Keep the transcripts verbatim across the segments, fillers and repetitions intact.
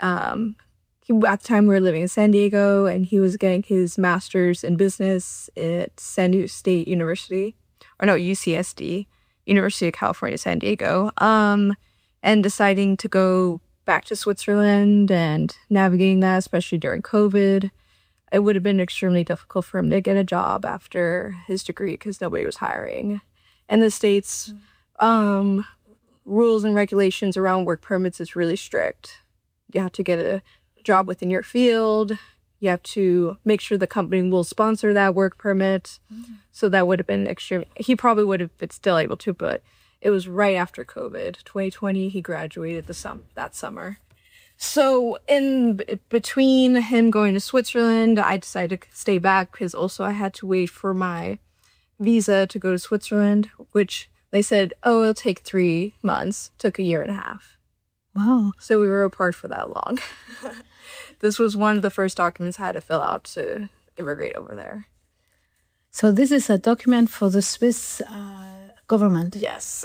Um, he, at the time, we were living in San Diego, and he was getting his master's in business at San Diego State University, or no, U C S D, University of California, San Diego, um, and deciding to go back to Switzerland and navigating that, especially during COVID. It would have been extremely difficult for him to get a job after his degree because nobody was hiring. And the States, um, rules and regulations around work permits is really strict. You have to get a job within your field. You have to make sure the company will sponsor that work permit. Mm-hmm. So that would have been extreme. He probably would have been still able to, but it was right after COVID. twenty twenty, he graduated the sum that summer. So in b- between him going to Switzerland, I decided to stay back because also I had to wait for my visa to go to Switzerland, which they said, oh, it'll take three months. Took a year and a half. Wow. So we were apart for that long. This was one of the first documents I had to fill out to immigrate over there. So this is a document for the Swiss uh, government? Yes.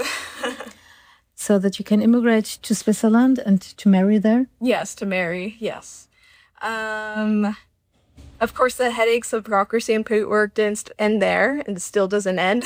So that you can immigrate to Switzerland and to marry there? Yes, to marry, yes. Um, of course, the headaches of bureaucracy and paperwork didn't end there, and it still doesn't end.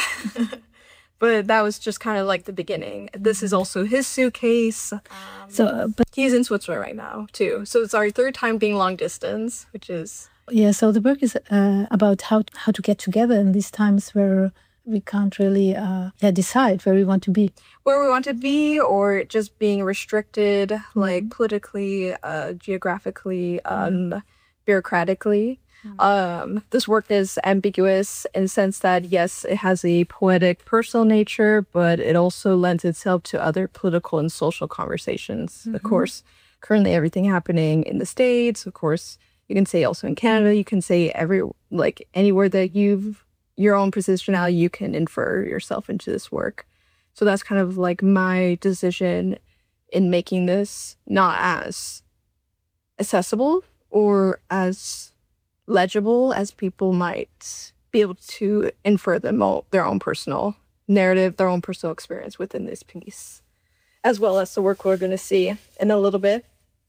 But that was just kind of like the beginning. This is also his suitcase. Um, so, uh, but he's in Switzerland right now, too. So it's our third time being long distance, which is... Yeah, so the book is uh, about how how to get together in these times where we can't really uh, yeah, decide where we want to be. Where we want to be, or just being restricted, mm-hmm. like politically, uh, geographically, um, mm-hmm. bureaucratically. Mm-hmm. Um, this work is ambiguous in the sense that, yes, it has a poetic, personal nature, but it also lends itself to other political and social conversations. Mm-hmm. Of course, currently everything happening in the States, of course, you can say also in Canada, you can say every, like anywhere that you've your own positionality, you can infer yourself into this work. So that's kind of like my decision in making this not as accessible or as legible as people might be able to infer them all, their own personal narrative, their own personal experience within this piece, as well as the work we're going to see in a little bit.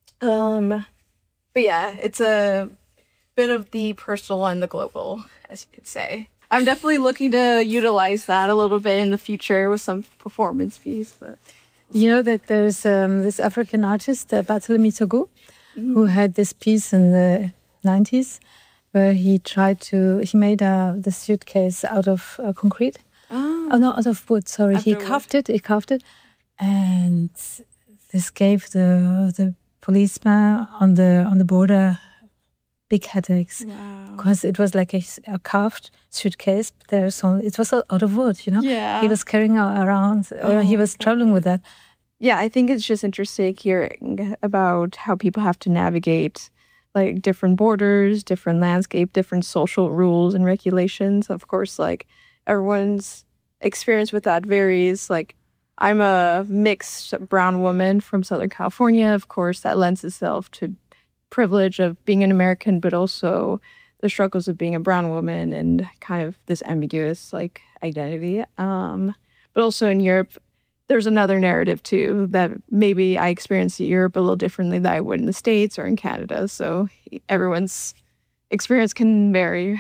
Um, but yeah, it's a bit of the personal and the global, as you could say. I'm definitely looking to utilize that a little bit in the future with some performance piece. But you know that there's um, this African artist, uh, Barthélemy Togo, mm-hmm. who had this piece in the nineties where he tried to, he made uh, the suitcase out of uh, concrete. Oh. oh, no, out of wood, sorry. After he wood. carved it, he carved it. And this gave the the policeman on the on the border big headaches. Wow. Because it was like a, a carved suitcase. But there's only, it was out of wood, you know? Yeah. He was carrying around, oh, uh, he was traveling with that. Yeah, I think it's just interesting hearing about how people have to navigate like different borders, different landscape, different social rules and regulations. Of course, like everyone's experience with that varies. Like I'm a mixed brown woman from Southern California. Of course, that lends itself to privilege of being an American, but also the struggles of being a brown woman and kind of this ambiguous like identity. Um, but also in Europe, there's another narrative too that maybe I experienced in Europe a little differently than I would in the States or in Canada. So everyone's experience can vary.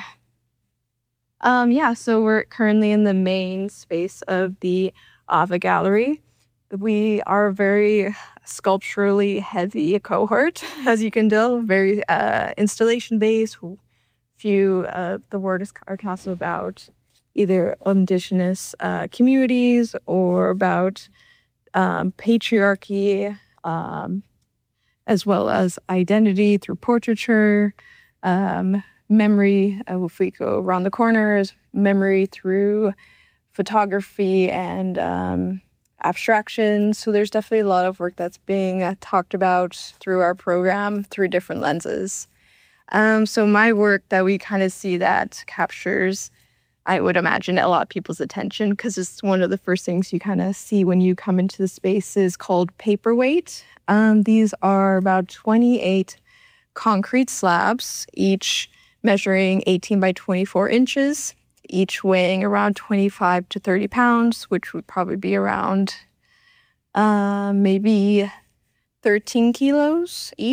Um, yeah, so we're currently in the main space of the Ava Gallery. We are very sculpturally heavy cohort, as you can tell, very uh, installation-based. Few, uh, the word is are also about either indigenous uh, communities or about um, patriarchy, um, as well as identity through portraiture, um, memory, uh, if we go around the corners, memory through photography and um, abstraction. So there's definitely a lot of work that's being uh, talked about through our program through different lenses. Um, so my work that we kind of see that captures, I would imagine, a lot of people's attention because it's one of the first things you kind of see when you come into the space is called paperweight. Um, these are about twenty-eight concrete slabs, each measuring eighteen by twenty-four inches, each weighing around twenty-five to thirty pounds, which would probably be around uh, maybe thirteen kilos each.